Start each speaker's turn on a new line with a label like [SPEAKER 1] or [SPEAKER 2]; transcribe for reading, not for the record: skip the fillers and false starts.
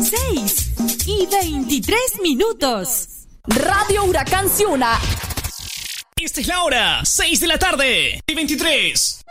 [SPEAKER 1] 6:23.
[SPEAKER 2] Radio Huracán Ciuna.
[SPEAKER 3] Esta es la hora, 6 de la tarde y 23.